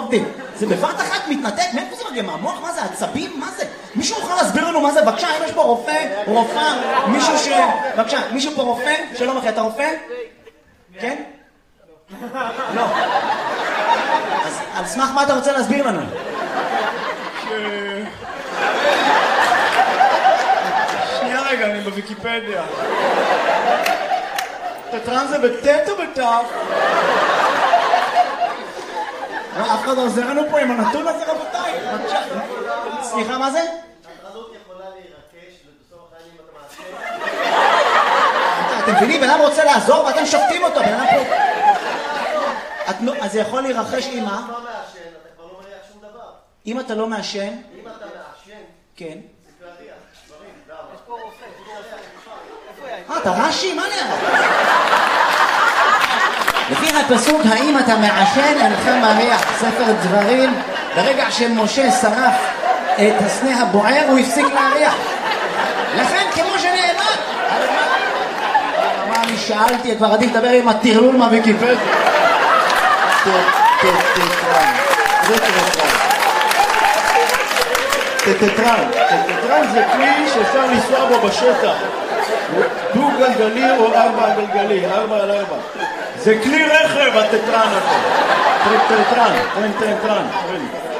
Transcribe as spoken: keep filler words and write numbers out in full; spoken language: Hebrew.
מבדיל? זה בבת אחת מתנתק? מאיפה זה מגיע? מהמוח? מה זה? עצבים? מה זה? מישהו יכול להסביר לנו מה זה? בבקשה, אם יש פה רופא, רופאה, מישהו ש... בבקשה, מישהו פה רופא? שלום אחי, אתה רופא? כן? לא. אז על סמך מה אתה רוצה להסביר לנו? שנייה רגע, אני בוויקיפדיה. תטרן זה בטט או בטף? אף אחד לא עוזר לנו פה עם הנתון הזה, רבותיי? סליחה, מה זה? הטרדות יכולה להירקש, ובסוף החיים אתה מעשה. אתם מבינים? בן אדם רוצה לעזור ואתם שופטים אותו, בן אדם פה... אז זה יכול להירחש עם מה? אם אתה לא מעשן, אתה כבר לא מריח שום דבר. אם אתה לא מעשן? אם אתה מעשן, כן. זה להריח, דברים, למה? יש פה רופא, אה, אתה רש"י? מה נראה? לפי הפסוק, האם אתה מעשן אינך מריח, ספר דברים, ברגע שמשה שרף את הסנה הבוער הוא הפסיק להריח. לכן כמו שנאמר, מה אני שאלתי, כבר עדיף לדבר עם הטרלול מהוויקיפדיה. טטרן, זה טטרן. טטרן, טטרן זה כלי שאפשר לנסוע בו בשטח. דו גלגלי או ארבע גלגלי, ארבע על ארבע. זה כלי רכב הטטרן הזה. טטרן, טטרן, טטרן.